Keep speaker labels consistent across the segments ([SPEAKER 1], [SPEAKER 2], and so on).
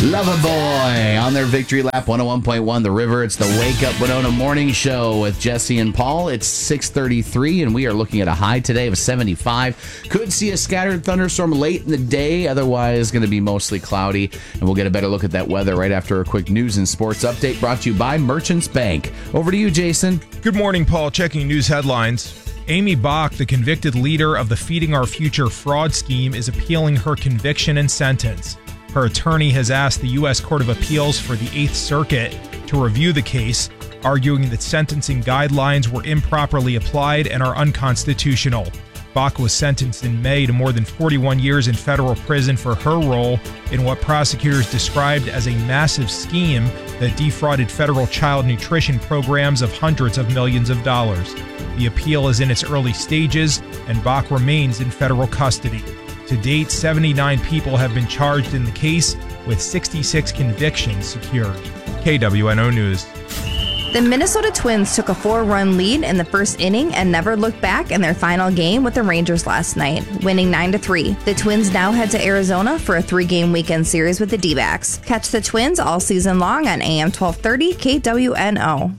[SPEAKER 1] Loverboy on their Victory Lap 101.1 The River. It's the Wake Up Winona Morning Show with Jesse and Paul. It's 6:33 and we are looking at a high today of 75. Could see a scattered thunderstorm late in the day. Otherwise, going to be mostly cloudy. And we'll get a better look at that weather right after a quick news and sports update brought to you by Merchants Bank. Over to you, Jason.
[SPEAKER 2] Good morning, Paul. Checking news headlines. Amy Bach, the convicted leader of the Feeding Our Future fraud scheme, is appealing her conviction and sentence. Her attorney has asked the U.S. Court of Appeals for the Eighth Circuit to review the case, arguing that sentencing guidelines were improperly applied and are unconstitutional. Bach was sentenced in May to more than 41 years in federal prison for her role in what prosecutors described as a massive scheme that defrauded federal child nutrition programs of hundreds of millions of dollars. The appeal is in its early stages, and Bach remains in federal custody. To date, 79 people have been charged in the case, with 66 convictions secured. KWNO News.
[SPEAKER 3] The Minnesota Twins took a 4-run lead in the first inning and never looked back in their final game with the Rangers last night, winning 9-3. The Twins now head to Arizona for a 3-game weekend series with the D-backs. Catch the Twins all season long on AM 1230 KWNO.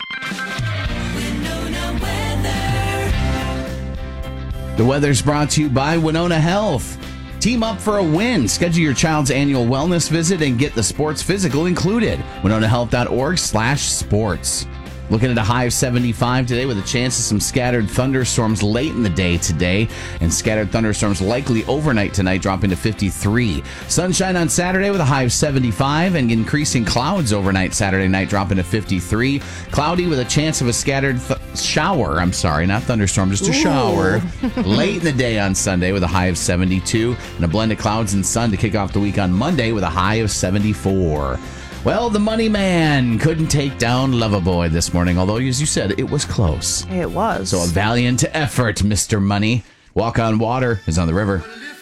[SPEAKER 1] The weather's brought to you by Winona Health. Team up for a win. Schedule your child's annual wellness visit and get the sports physical included. WinonaHealth.org/sports. Looking at a high of 75 today with a chance of some scattered thunderstorms late in the day today. And scattered thunderstorms likely overnight tonight, dropping to 53. Sunshine on Saturday with a high of 75 and increasing clouds overnight Saturday night, dropping to 53. Cloudy with a chance of a scattered shower. I'm sorry, not thunderstorm, just a shower. Late in the day on Sunday with a high of 72. And a blend of clouds and sun to kick off the week on Monday with a high of 74. Well, the money man couldn't take down Loverboy this morning, although, as you said, it was close.
[SPEAKER 3] It was.
[SPEAKER 1] So a valiant effort, Mr. Money. Walk on Water is on the river.